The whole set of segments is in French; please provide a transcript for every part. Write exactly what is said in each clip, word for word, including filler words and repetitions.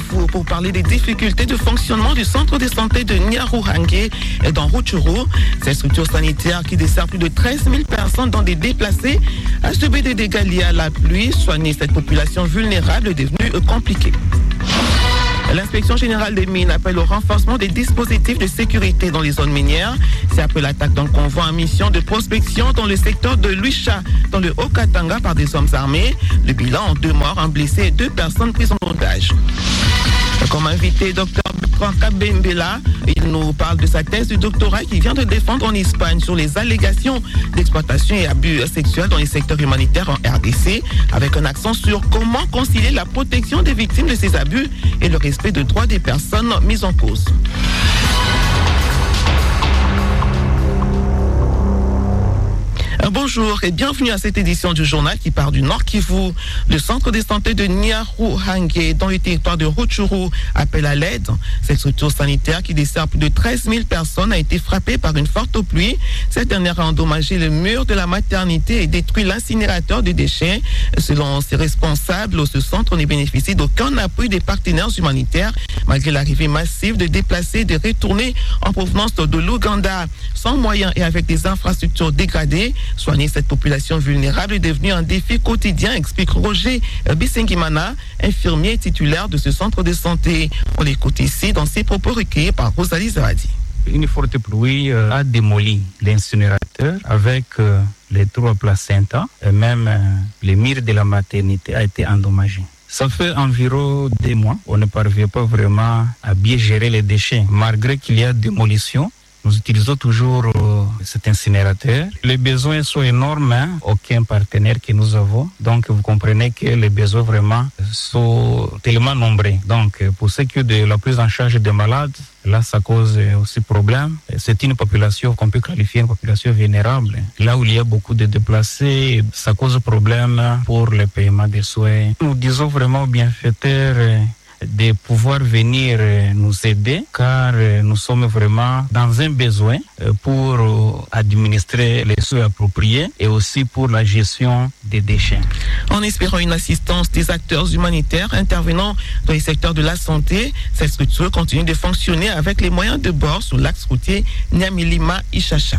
vous pour parler des difficultés de fonctionnement du centre de santé de Nyaruhange dans Rutshuru. Cette structure sanitaire qui dessert plus de treize mille personnes dans des déplacés a subi des dégâts liés à la pluie. Soigner cette population vulnérable est devenu compliqué. L'inspection générale des mines appelle au renforcement des dispositifs de sécurité dans les zones minières. C'est après l'attaque d'un convoi en mission de prospection dans le secteur de Luisha, dans le Haut-Katanga, par des hommes armés. Le bilan en deux morts, un blessé et deux personnes prises en otage. Comme invité, docteur Bertrand Kabembela, il nous parle de sa thèse de doctorat qu'il vient de défendre en Espagne sur les allégations d'exploitation et abus sexuels dans les secteurs humanitaires en R D C, avec un accent sur comment concilier la protection des victimes de ces abus et le respect des droits des personnes mises en cause. Bonjour et bienvenue à cette édition du journal qui part du Nord Kivu. Le centre de santé de Nyaruhange dans le territoire de Rutshuru appelle à l'aide. Cette structure sanitaire qui dessert plus de treize mille personnes a été frappée par une forte pluie. Cette dernière a endommagé le mur de la maternité et détruit l'incinérateur de déchets. Selon ses responsables, ce centre ne bénéficie d'aucun appui des partenaires humanitaires malgré l'arrivée massive de déplacés et de retournés en provenance de l'Ouganda. Sans moyens et avec des infrastructures dégradées, soigner cette population vulnérable est devenu un défi quotidien, explique Roger Bissengimana, infirmier titulaire de ce centre de santé. On l'écoute ici dans ses propos recueillis par Rosalie Zawadi. Une forte pluie euh, a démoli l'incinérateur avec euh, les trois placentas et même euh, les murs de la maternité a été endommagé. Ça fait environ deux mois, on ne parvient pas vraiment à bien gérer les déchets. Malgré qu'il y a démolition, nous utilisons toujours euh, cet incinérateur. Les besoins sont énormes, hein? Aucun partenaire que nous avons. Donc, vous comprenez que les besoins vraiment sont tellement nombreux. Donc, pour ce qui est de la prise en charge des malades, là, ça cause aussi problème. C'est une population qu'on peut qualifier une population vulnérable. Là où il y a beaucoup de déplacés, ça cause problème pour le paiement des soins. Nous disons vraiment aux bienfaiteurs de pouvoir venir nous aider car nous sommes vraiment dans un besoin pour administrer les soins appropriés et aussi pour la gestion des déchets. En espérant une assistance des acteurs humanitaires intervenant dans les secteurs de la santé, cette structure continue de fonctionner avec les moyens de bord sur l'axe routier Nyamilima-Ishasha.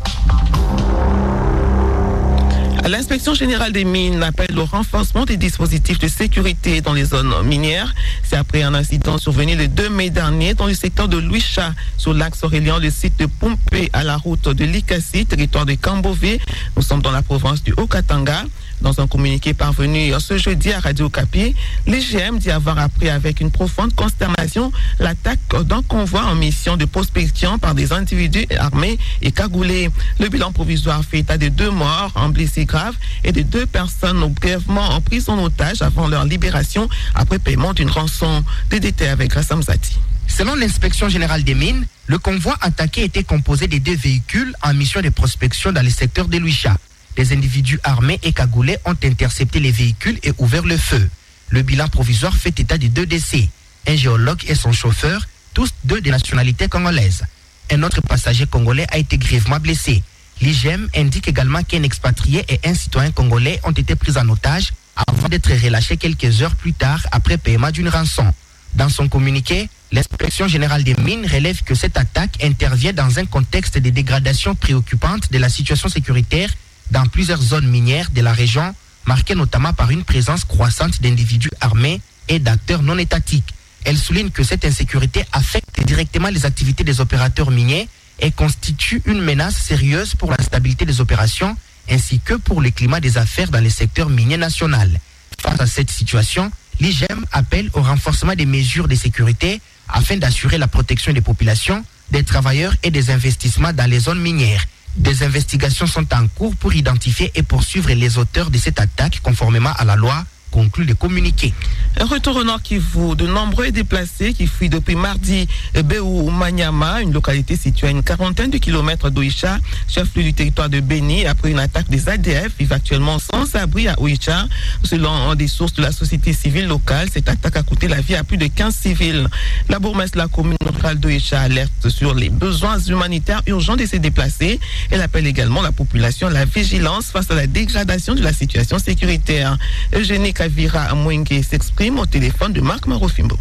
L'inspection générale des mines appelle au renforcement des dispositifs de sécurité dans les zones minières. C'est après un incident survenu le deux mai dernier dans le secteur de Luisha, sur l'axe reliant le site de Pompé à la route de Likasi, territoire de Kambové. Nous sommes dans la province du Haut-Katanga. Dans un communiqué parvenu ce jeudi à Radio Okapi, l'I G M dit avoir appris avec une profonde consternation l'attaque d'un convoi en mission de prospection par des individus armés et cagoulés. Le bilan provisoire fait état de deux morts, un blessé grave et de deux personnes brièvement prises en otage avant leur libération après paiement d'une rançon. Des détails avec Rassam Zati. Selon l'inspection générale des mines, le convoi attaqué était composé de deux véhicules en mission de prospection dans le secteur de Luisha. Des individus armés et cagoulés ont intercepté les véhicules et ouvert le feu. Le bilan provisoire fait état de deux décès, un géologue et son chauffeur, tous deux de nationalité congolaise. Un autre passager congolais a été grièvement blessé. L'I G M indique également qu'un expatrié et un citoyen congolais ont été pris en otage avant d'être relâchés quelques heures plus tard après paiement d'une rançon. Dans son communiqué, l'inspection générale des mines relève que cette attaque intervient dans un contexte de dégradation préoccupante de la situation sécuritaire dans plusieurs zones minières de la région, marquée notamment par une présence croissante d'individus armés et d'acteurs non étatiques. Elle souligne que cette insécurité affecte directement les activités des opérateurs miniers et constitue une menace sérieuse pour la stabilité des opérations ainsi que pour le climat des affaires dans le secteur minier national. Face à cette situation, l'I G M appelle au renforcement des mesures de sécurité afin d'assurer la protection des populations, des travailleurs et des investissements dans les zones minières. Des investigations sont en cours pour identifier et poursuivre les auteurs de cette attaque conformément à la loi, conclut le communiqué. Un retour au Nord Kivu, de nombreux déplacés qui fuient depuis mardi Béou Manyama, une localité située à une quarantaine de kilomètres d'Oicha, chef-lieu du territoire de Béni, après une attaque des A D F, vivent actuellement sans abri à Oicha. Selon des sources de la société civile locale, cette attaque a coûté la vie à plus de quinze civils. La bourgmestre de la commune rurale d'Oicha alerte sur les besoins humanitaires urgents de ces déplacés. Elle appelle également la population à la vigilance face à la dégradation de la situation sécuritaire. Eugénie Kavira Mwenge s'exprime au téléphone de Marc Marofimbo.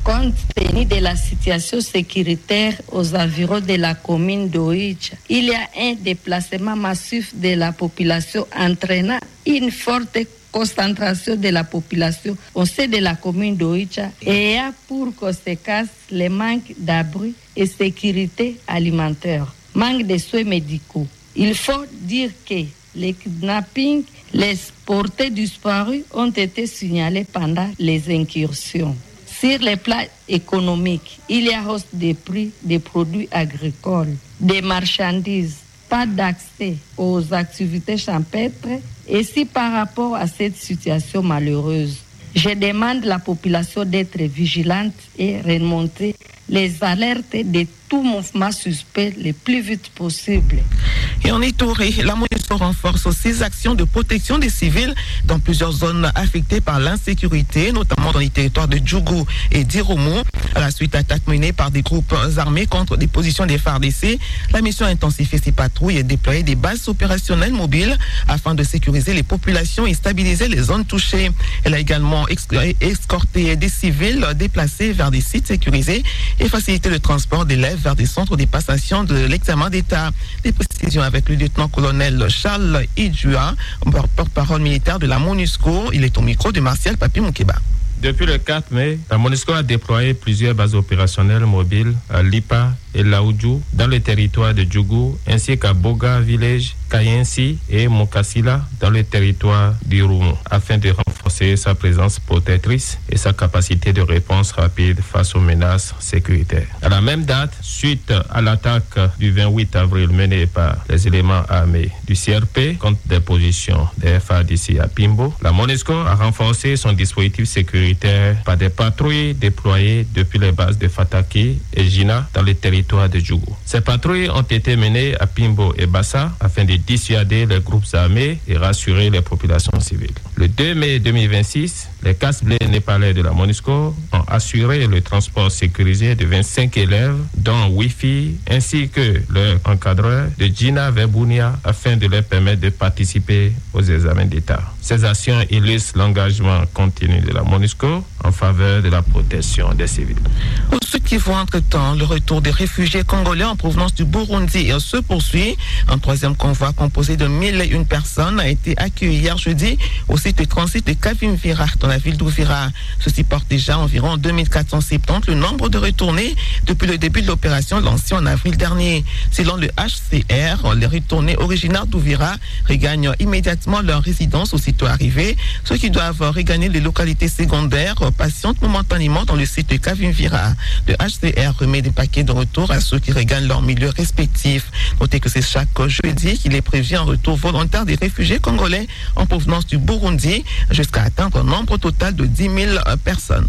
Compte tenu de la situation sécuritaire aux environs de la commune d'Oicha, il y a un déplacement massif de la population entraînant une forte concentration de la population au sein de la commune d'Oicha et a pour conséquence le manque d'abri et sécurité alimentaire, manque de soins médicaux. Il faut dire que les kidnappings, les portées disparues ont été signalés pendant les incursions. Sur le plan économique, il y a hausse des prix des produits agricoles, des marchandises, pas d'accès aux activités champêtres. Et si par rapport à cette situation malheureuse, je demande à la population d'être vigilante et remonter les alertes de tout mouvement suspect le plus vite possible. Et en Ituri, la MONUSCO renforce aussi ses actions de protection des civils dans plusieurs zones affectées par l'insécurité, notamment dans les territoires de Djougou et d'Irumu. À la suite d'attaques menées par des groupes armés contre des positions des F A R D C, la mission a intensifié ses patrouilles et déployé des bases opérationnelles mobiles afin de sécuriser les populations et stabiliser les zones touchées. Elle a également escorté des civils déplacés vers des sites sécurisés et facilité le transport d'élèves vers des centres de passation de l'examen d'État. Des précisions avec le lieutenant-colonel Charles Idjua, porte-parole militaire de la MONUSCO. Il est au micro de Martial Papi Moukeba. Depuis le quatre mai, la MONUSCO a déployé plusieurs bases opérationnelles mobiles à Lipa et Laoudjou dans le territoire de Djougou, ainsi qu'à Boga Village, Kayensi et Mokassila dans le territoire d'Irumu, afin de renforcer sa présence protectrice et sa capacité de réponse rapide face aux menaces sécuritaires. À la même date, suite à l'attaque du vingt-huit avril menée par les éléments armés du C R P contre des positions des F A R D C à Pimbo, la MONUSCO a renforcé son dispositif sécuritaire par des patrouilles déployées depuis les bases de Fataki et Jina dans le territoire de Djougou. Ces patrouilles ont été menées à Pimbo et Bassa afin de dissuader les groupes armés et rassurer les populations civiles. Le deux mai deux mille vingt-six, les casse-blés népalais de la MONUSCO ont assuré le transport sécurisé de vingt-cinq élèves, dont huit filles, ainsi que leur encadreur de Jina vers Bunia afin de leur permettre de participer aux examens d'État. Ces actions illustrent l'engagement continu de la MONUSCO en faveur de la protection des civils. Pour ceux qui voient entre-temps le retour des réfugiés congolais en provenance du Burundi se poursuit. Un troisième convoi composé de mille et une personnes a été accueilli hier jeudi au site de transit de Kavimvira dans la ville d'Uvira. Ceci porte déjà environ deux mille quatre cent soixante-dix le nombre de retournés depuis le début de l'opération lancée en avril dernier. Selon le H C R, les retournés originaires d'Uvira regagnent immédiatement leur résidence aussitôt arrivés. Ceux qui doivent regagner les localités secondaires patientent momentanément dans le site de Kavimvira. Le H C R remet des paquets de retour à ceux qui regagnent leur milieu respectif. Notez que c'est chaque jeudi qu'il est prévu un retour volontaire des réfugiés congolais en provenance du Burundi jusqu'à atteindre un nombre total de dix mille personnes.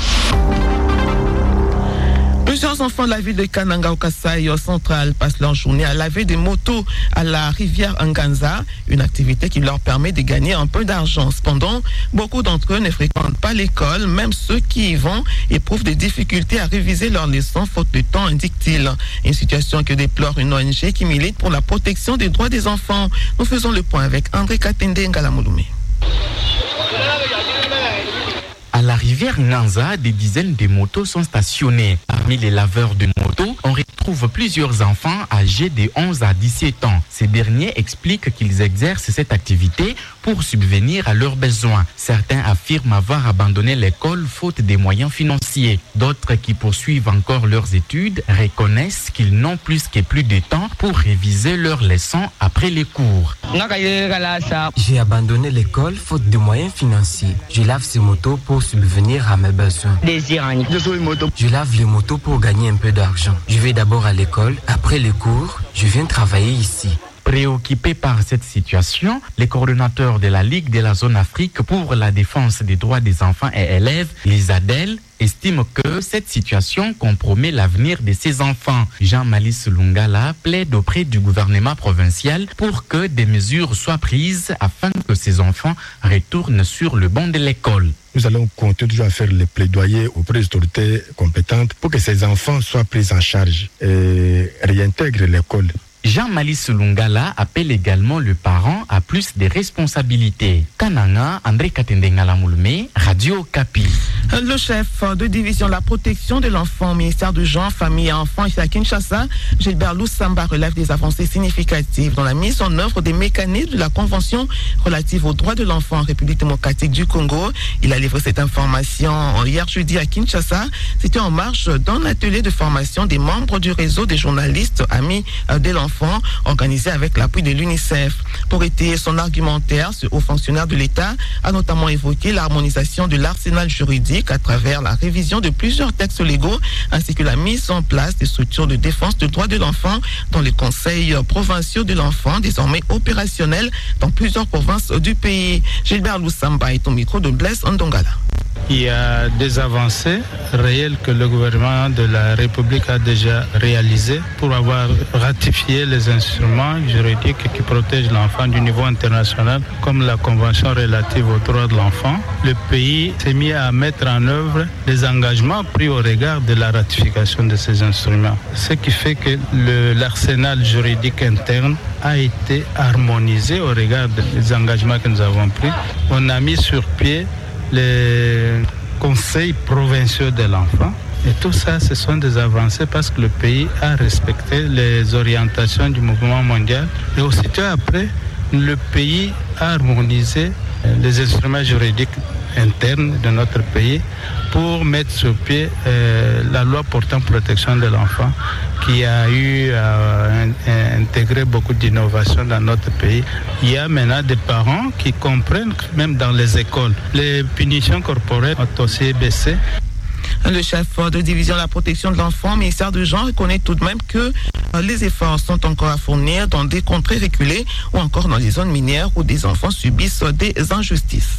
Plusieurs enfants de la ville de Kananga au Kasaï central passent leur journée à laver des motos à la rivière Nganza, une activité qui leur permet de gagner un peu d'argent. Cependant, beaucoup d'entre eux ne fréquentent pas l'école, même ceux qui y vont éprouvent des difficultés à réviser leurs leçons faute de temps, indique-t-il. Une situation que déplore une O N G qui milite pour la protection des droits des enfants. Nous faisons le point avec André Katende Ngalamouloumé. À la rivière Nganza, des dizaines de motos sont stationnées. Parmi les laveurs de motos, on retrouve plusieurs enfants âgés de onze à dix-sept ans. Ces derniers expliquent qu'ils exercent cette activité pour subvenir à leurs besoins. Certains affirment avoir abandonné l'école faute des moyens financiers. D'autres qui poursuivent encore leurs études reconnaissent qu'ils n'ont plus que plus de temps pour réviser leurs leçons après les cours. J'ai abandonné l'école faute de moyens financiers. Je lave ces motos pour subvenir à mes besoins. Je lave les motos pour gagner un peu d'argent. Je vais d'abord à l'école, après les cours, je viens travailler ici. Préoccupés par cette situation, les coordonnateurs de la Ligue de la zone Afrique pour la défense des droits des enfants et élèves, les A D E L, estiment que cette situation compromet l'avenir de ces enfants. Jean-Malice Lungala plaide auprès du gouvernement provincial pour que des mesures soient prises afin que ces enfants retournent sur le banc de l'école. Nous allons continuer toujours à faire les plaidoyers auprès des autorités compétentes pour que ces enfants soient pris en charge et réintègrent l'école. Jean-Malice Lungala appelle également le parent à plus de responsabilités. Kananga, André Katendengala Moulme, Radio Kapi. Le chef de division de la protection de l'enfant au ministère de Genre, Famille et Enfants ici à Kinshasa, Gilbert Loussamba, relève des avancées significatives dans la mise en œuvre des mécanismes de la Convention relative aux droits de l'enfant en République démocratique du Congo. Il a livré cette information hier jeudi à Kinshasa. C'était en marge d'un atelier de formation des membres du réseau des journalistes amis de l'enfant organisé avec l'appui de l'UNICEF. Pour étayer son argumentaire, ce haut fonctionnaire de l'État a notamment évoqué l'harmonisation de l'arsenal juridique à travers la révision de plusieurs textes légaux ainsi que la mise en place des structures de défense des droits de l'enfant dans les conseils provinciaux de l'enfant, désormais opérationnels dans plusieurs provinces du pays. Gilbert Loussamba est au micro de Blaise Ndongala. Il y a des avancées réelles que le gouvernement de la République a déjà réalisées pour avoir ratifié les instruments juridiques qui protègent l'enfant du niveau international, comme la Convention relative aux droits de l'enfant. Le pays s'est mis à mettre en œuvre les engagements pris au regard de la ratification de ces instruments. Ce qui fait que le, l'arsenal juridique interne a été harmonisé au regard des engagements que nous avons pris. On a mis sur pied les conseils provinciaux de l'enfant. Et tout ça, ce sont des avancées parce que le pays a respecté les orientations du mouvement mondial. Et aussitôt après, le pays a harmonisé les instruments juridiques internes de notre pays pour mettre sur pied euh, la loi portant protection de l'enfant qui a eu à euh, intégrer beaucoup d'innovations dans notre pays. Il y a maintenant des parents qui comprennent que même dans les écoles, les punitions corporelles ont aussi baissé. Le chef de division de la protection de l'enfant, ministère du Genre, reconnaît tout de même que les efforts sont encore à fournir dans des contrées reculées ou encore dans les zones minières où des enfants subissent des injustices.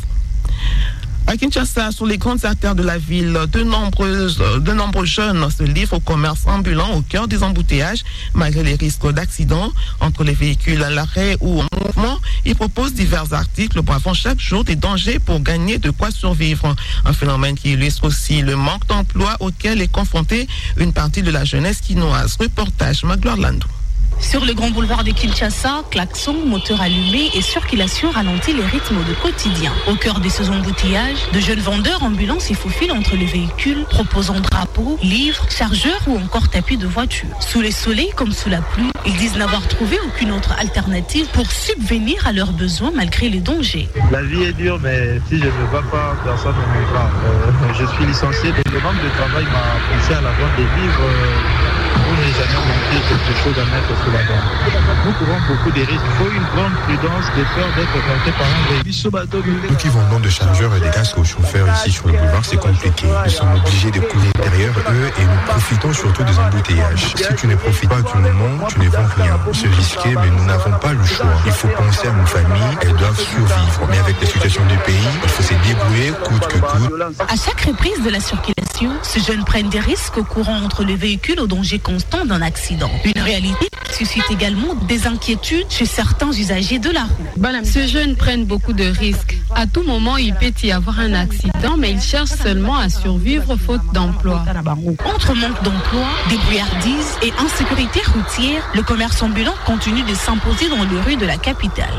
À Kinshasa, sur les grandes artères de la ville, de nombreux, de nombreux jeunes se livrent au commerce ambulant au cœur des embouteillages, malgré les risques d'accidents entre les véhicules à l'arrêt ou en mouvement. Ils proposent divers articles bravant chaque jour des dangers pour gagner de quoi survivre. Un phénomène qui illustre aussi le manque d'emploi auquel est confrontée une partie de la jeunesse quinoise. Reportage Magloire Landou. Sur le grand boulevard de Kinshasa, klaxons, moteurs allumés et circulation ralentit les rythmes du quotidien. Au cœur de ces embouteillages, de jeunes vendeurs ambulants s'y faufilent entre les véhicules, proposant drapeaux, livres, chargeurs ou encore tapis de voiture. Sous le soleil comme sous la pluie, ils disent n'avoir trouvé aucune autre alternative pour subvenir à leurs besoins malgré les dangers. La vie est dure, mais si je ne me bats pas, personne ne me bat. Euh, je suis licencié, donc le manque de travail m'a poussé à la vente des livres. Euh, Vous n'avez jamais manqué quelque chose à mettre sur la dent. Nous courons beaucoup de risques. Il faut une grande prudence de peur d'être tenté par un véhicule. Nous qui vendons de chargeurs et des casques aux chauffeurs ici sur le boulevard, c'est compliqué. Nous sommes obligés de courir derrière eux et nous profitons surtout des embouteillages. Si tu ne profites pas du moment, tu ne vends rien. C'est risqué, mais nous n'avons pas le choix. Il faut penser à nos familles, elles doivent survivre. Mais avec la situation du pays, il faut se débrouiller coûte que coûte. À chaque reprise de la circulation, ces jeunes prennent des risques courant entre les véhicules au danger constant d'un accident. Une réalité qui suscite également des inquiétudes chez certains usagers de la route. Ces jeunes prennent beaucoup de risques. À tout moment, il peut y avoir un accident, mais ils cherchent seulement à survivre faute d'emploi. Entre manque d'emploi, débrouillardise et insécurité routière, le commerce ambulant continue de s'imposer dans les rues de la capitale.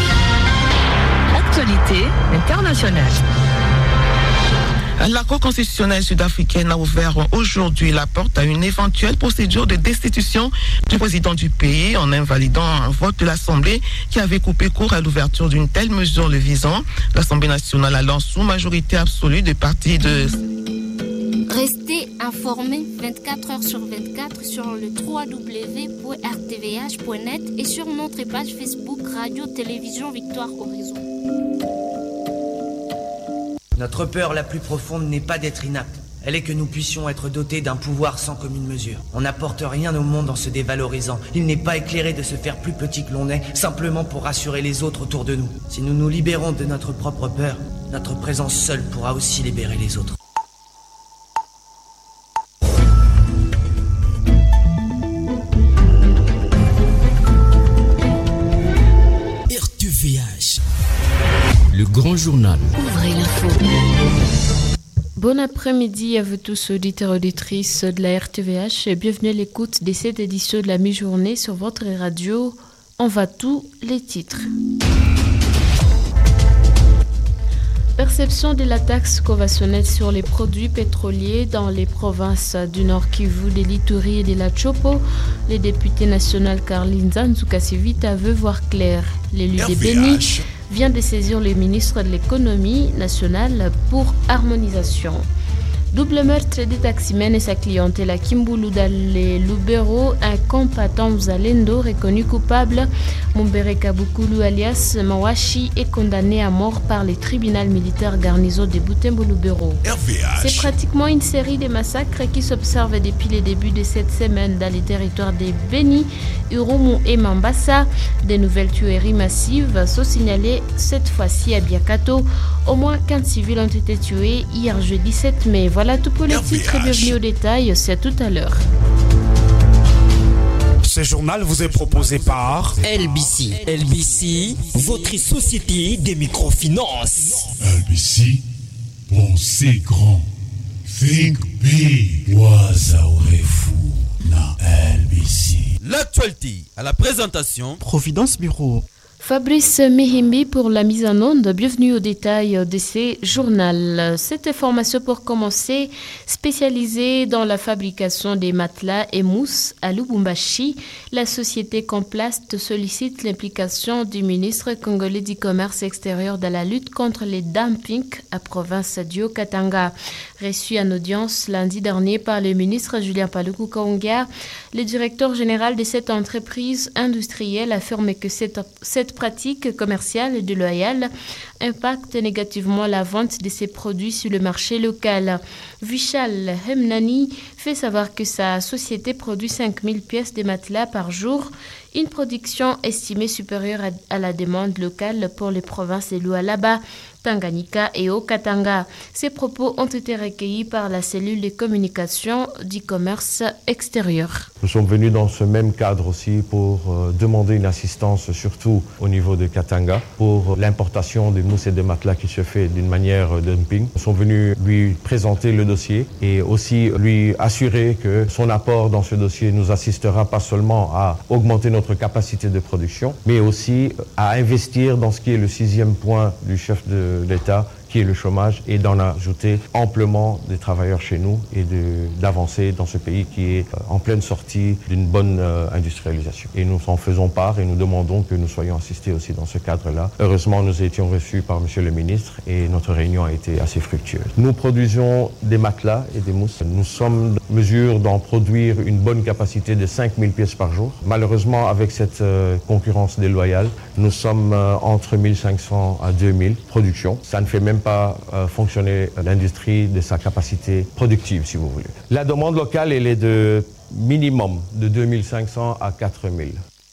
Actualité internationale. La Cour constitutionnelle sud-africaine a ouvert aujourd'hui la porte à une éventuelle procédure de destitution du président du pays en invalidant un vote de l'Assemblée qui avait coupé court à l'ouverture d'une telle mesure le visant. L'Assemblée nationale allant sous majorité absolue des partis de... Restez informés vingt-quatre heures sur vingt-quatre sur le w w w point r t v h point net et sur notre page Facebook Radio-Télévision Victoire Horizon. Notre peur la plus profonde n'est pas d'être inapte. Elle est que nous puissions être dotés d'un pouvoir sans commune mesure. On n'apporte rien au monde en se dévalorisant. Il n'est pas éclairé de se faire plus petit que l'on est, simplement pour rassurer les autres autour de nous. Si nous nous libérons de notre propre peur, notre présence seule pourra aussi libérer les autres. R T V H. Le grand journal. Ouvrez l'info. Bon après-midi à vous tous, auditeurs et auditrices de la R T V H, et bienvenue à l'écoute de cette édition de la mi-journée sur votre radio. On va tous les titres. Perception de la taxe conventionnelle sur les produits pétroliers dans les provinces du Nord Kivu, de l'Ituri et de la Chopo. Le député national Carline Zanzou-Kasivita veut voir clair. L'élu de Béni vient de saisir le ministre de l'économie nationale pour harmonisation. Double meurtre des taximens et sa clientèle à Kimbulu dans les Lubero, un combattant Zalendo reconnu coupable. Mumbere Kabukulu alias Mawashi est condamné à mort par les tribunaux militaires garnison de Butembo Lubero. C'est pratiquement une série de massacres qui s'observent depuis le début de cette semaine dans les territoires de Beni, Urumu et Mambasa. De nouvelles tueries massives sont signalées cette fois-ci à Biakato. Au moins quinze civils ont été tués hier jeudi sept mai. Voilà tout pour les titres et bienvenue au détail, c'est à tout à l'heure. Ce journal vous est proposé par L B C. L B C, votre société de microfinance. L B C, pensez grand. Think big. Wazaourefu na L B C. L'actualité à la présentation Providence Bureau. Fabrice Mihimbi pour la mise en onde. Bienvenue au détail de ces journaux. Cette information pour commencer, spécialisée dans la fabrication des matelas et mousses à Lubumbashi, la société Complast sollicite l'implication du ministre congolais du commerce extérieur dans la lutte contre les dumpings à province du Haut-Katanga. Reçu en audience lundi dernier par le ministre Julien Paluku Kaonga, le directeur général de cette entreprise industrielle affirme que cette, cette pratique commerciale déloyale impacte négativement la vente de ses produits sur le marché local. Vishal Hemnani fait savoir que sa société produit cinq mille pièces de matelas par jour, une production estimée supérieure à, à la demande locale pour les provinces de Lualaba, Tanganyika et Haut-Katanga. Ces propos ont été recueillis par la cellule de communication du commerce extérieur. Nous sommes venus dans ce même cadre aussi pour euh, demander une assistance, surtout au niveau de Katanga, pour l'importation des mousses et des matelas qui se fait d'une manière euh, dumping. Nous sommes venus lui présenter le dossier et aussi lui assurer que son apport dans ce dossier nous assistera pas seulement à augmenter notre capacité de production, mais aussi à investir dans ce qui est le sixième point du chef de l'État, qui est le chômage, et d'en ajouter amplement des travailleurs chez nous et de, d'avancer dans ce pays qui est en pleine sortie d'une bonne euh, industrialisation. Et nous en faisons part et nous demandons que nous soyons assistés aussi dans ce cadre-là. Heureusement, nous étions reçus par Monsieur le ministre et notre réunion a été assez fructueuse. Nous produisons des matelas et des mousses. Nous sommes en mesure d'en produire une bonne capacité de cinq mille pièces par jour. Malheureusement, avec cette euh, concurrence déloyale, nous sommes euh, entre mille cinq cents à deux mille productions. Ça ne fait même pas euh, fonctionner l'industrie de sa capacité productive, si vous voulez. La demande locale, elle est de minimum de deux mille cinq cents à quatre mille.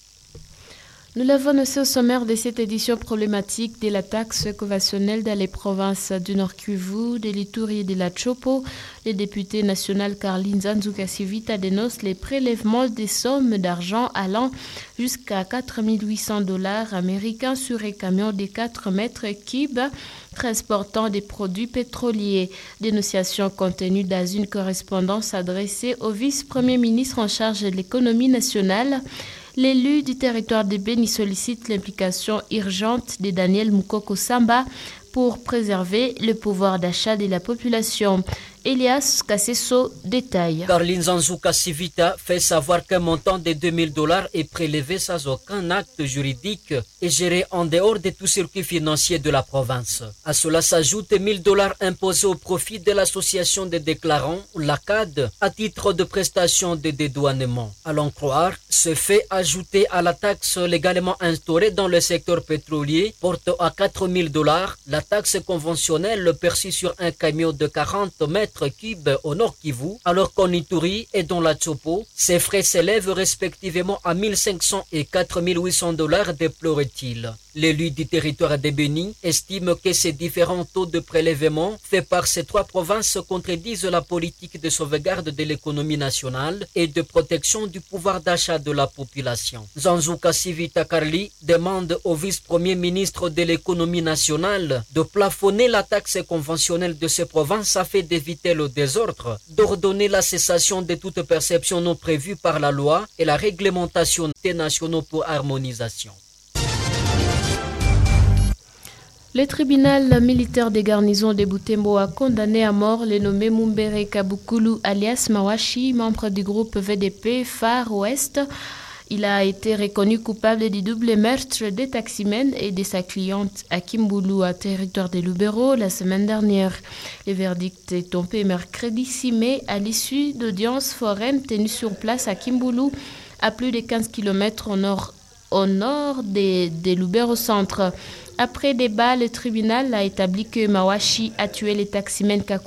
Nous l'avons annoncé au sommaire de cette édition problématique de la taxe conventionnelle dans les provinces du Nord Kivu, de l'Ituri et de la Chopo. Le député national Carline Zanzou-Kasivita dénonce les prélèvements des sommes d'argent allant jusqu'à quatre mille huit cents dollars américains sur un camion de quatre mètres cubes transportant des produits pétroliers. Dénonciation contenue dans une correspondance adressée au vice-premier ministre en charge de l'économie nationale. L'élu du territoire de Beni sollicite l'implication urgente de Daniel Mukoko Samba pour préserver le pouvoir d'achat de la population. Elias Kassesso détaille. Carline Zanzou-Kasivita fait savoir qu'un montant de deux mille dollars est prélevé sans aucun acte juridique et géré en dehors de tout circuit financier de la province. À cela s'ajoutent mille dollars imposés au profit de l'association des déclarants, l'A C A D, à titre de prestation de dédouanement. À l'en croire, ce fait ajouté à la taxe légalement instaurée dans le secteur pétrolier porte à quatre mille dollars la taxe conventionnelle perçue sur un camion de quarante mètres cubes au Nord Kivu, alors qu'en Ituri et dans la Chopo, ces frais s'élèvent respectivement à mille cinq cents et quatre mille huit cents dollars, déplorait-il. L'élu du territoire de Béni estime que ces différents taux de prélèvement faits par ces trois provinces contredisent la politique de sauvegarde de l'économie nationale et de protection du pouvoir d'achat de la population. Zanzuka Sivita Karli demande au vice-premier ministre de l'économie nationale de plafonner la taxe conventionnelle de ces provinces afin d'éviter le désordre, d'ordonner la cessation de toute perception non prévue par la loi et la réglementation des nationaux pour harmonisation. Le tribunal militaire des garnisons de Butembo a condamné à mort le nommé Mumbere Kabukulu alias Mawashi, membre du groupe V D P Far West. Il a été reconnu coupable du double meurtre des taximens et de sa cliente à Kimbulu, à territoire de Lubero, la semaine dernière. Le verdict est tombé mercredi six mai à l'issue d'audiences foraines tenues sur place à Kimbulu, à plus de quinze kilomètres au nord, au nord de, de Lubero Centre. Après débat, le tribunal a établi que Mawashi a tué les taximens Kaku